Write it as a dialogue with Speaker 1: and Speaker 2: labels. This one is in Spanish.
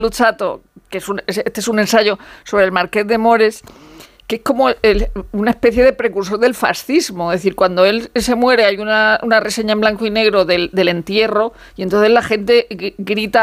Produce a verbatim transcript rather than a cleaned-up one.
Speaker 1: Luzzatto, que es un, este es un ensayo sobre el Marqués de Mores, que es como el, una especie de precursor del fascismo. Es decir, cuando él se muere hay una, una reseña en blanco y negro del, del entierro, y entonces la gente grita